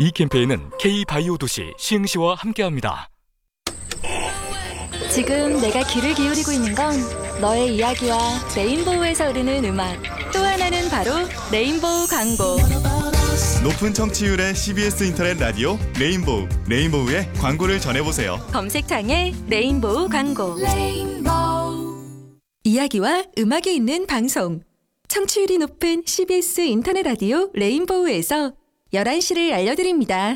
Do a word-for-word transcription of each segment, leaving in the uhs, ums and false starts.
이 캠페인은 K바이오 도시 시흥시와 함께합니다. 지금 내가 귀를 기울이고 있는 건 너의 이야기와 레인보우에서 흐르는 음악, 또 하나는 바로 레인보우 광고. 높은 청취율의 씨비에스 인터넷 라디오 레인보우, 레인보우의 광고를 전해보세요. 검색창에 레인보우 광고. 레인보우. 이야기와 음악이 있는 방송. 청취율이 높은 씨비에스 인터넷 라디오 레인보우에서 열한 시를 알려드립니다.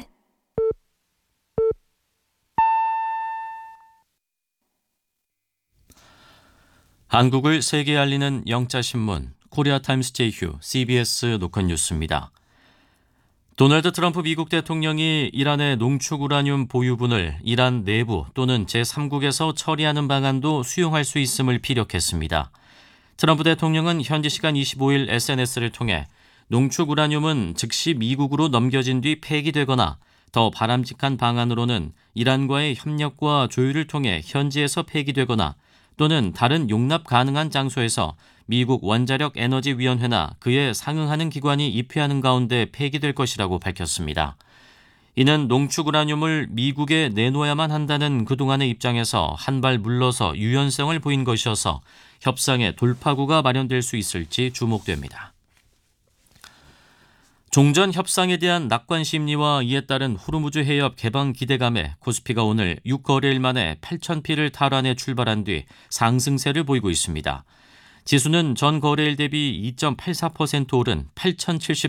한국을 세계에 알리는 영자신문 코리아타임스 제휴 씨비에스 노컷 뉴스입니다. 도널드 트럼프 미국 대통령이 이란의 농축 우라늄 보유분을 이란 내부 또는 제삼국에서 처리하는 방안도 수용할 수 있음을 피력했습니다. 트럼프 대통령은 현지 시간 이십오일 에스엔에스를 통해 농축 우라늄은 즉시 미국으로 넘겨진 뒤 폐기되거나 더 바람직한 방안으로는 이란과의 협력과 조율을 통해 현지에서 폐기되거나 또는 다른 용납 가능한 장소에서 미국 원자력에너지위원회나 그에 상응하는 기관이 입회하는 가운데 폐기될 것이라고 밝혔습니다. 이는 농축 우라늄을 미국에 내놓아야만 한다는 그동안의 입장에서 한 발 물러서 유연성을 보인 것이어서 협상의 돌파구가 마련될 수 있을지 주목됩니다. 종전 협상에 대한 낙관 심리와 이에 따른 호르무즈 해협 개방 기대감에 코스피가 오늘 육 거래일 만에 팔천 피를 탈환해 출발한 뒤 상승세를 보이고 있습니다. 지수는 전 거래일 대비 이 점 팔사 퍼센트 오른 팔천칠십